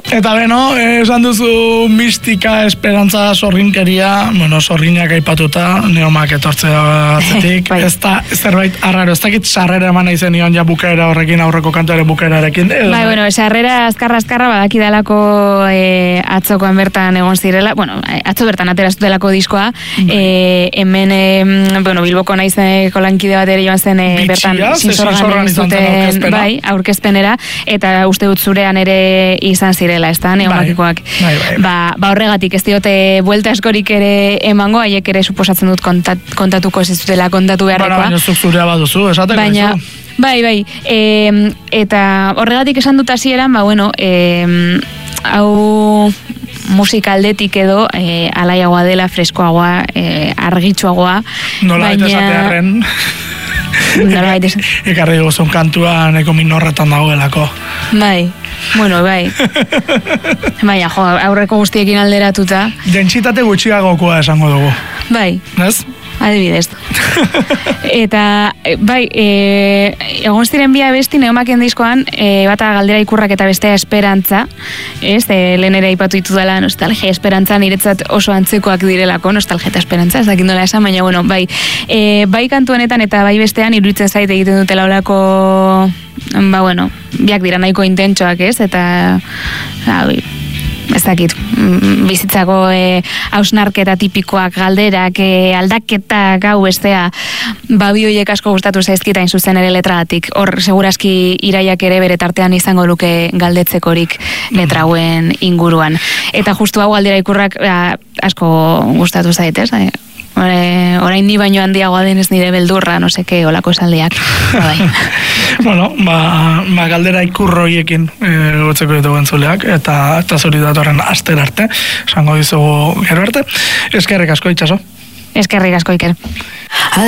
Eta beno, esan duzu mistika, esperantza, sorginkeria, sorginak aipatuta, neomak etortzea batzetik, ez da zerbait arraro, ez dakit sarrera eman izen nion ja bukaera horrekin, aurreko kantuaren bukaerarekin. Sarrera azkarra badakidalako atzokoan bertan egon zirela, atzo bertan ateraztutelako diskoa, hemen, Bilboko naizeko lankide bat ere joan zen bertan zinzorgan zuten aurkezpenera, eta uste dut zurean ere izan zirela. Neomakikoak. Horregatik ez diote buelta askorik ere emango, haiek ere suposatzen dut kontatuko ez dutela kontatu beharrekoa. Baina zuk zurea baduzu, esateko izu. Bai. Eta horregatik esan dut hasieran, hau musika aldetik edo alaiagoa dela, freskoagoa, argitsuagoa. Nola baita esatearen. Ekarri gozun kantua neko minorretan dagoelako. Bai. Aurreko guztiekin alderatuta. Dentsitate gutxiagokoa esango dugu. Bai. Ez? Adibidez. Eta, egon ziren bi abesti neomaken diskoan, bata Galdera ikurrak eta bestea Esperantza, lehen ere aipatu ditu dela nostalgia esperantza, niretzat oso antzekoak direlako, nostalgia eta esperantza, ez dakit nola esan, baina, bai kantu honetan eta bai bestean iruditzen zait egiten dutela olako, biak dira nahiko intentsoak, eta, ez dakit, bizitzako hausnarketa tipikoak, galderak, aldaketak, hau bestea, bi horiek asko gustatu zaizkitain zuzen ere letragatik. Hor, segurazki Iraiak ere bere tartean izango luke galdetzekorik letrauen inguruan. Eta justu hau Galdera ikurrak asko gustatu zaitez, orain ni baino handiagoa denez nire beldurra, no seke, olako esaldiak. Galdera ikurroiekin gotzeko ditu gentzuleak, eta zuri datorren aster arte, esango dizugu gero arte. Eskerrik asko, Itxaso. Eskerrik asko, Iker.